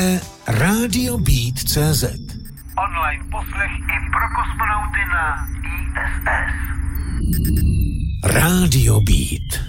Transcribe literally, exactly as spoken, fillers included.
Radio Beat tečka cé zet. Online poslech i pro kosmonauty na í es es. Radio Beat.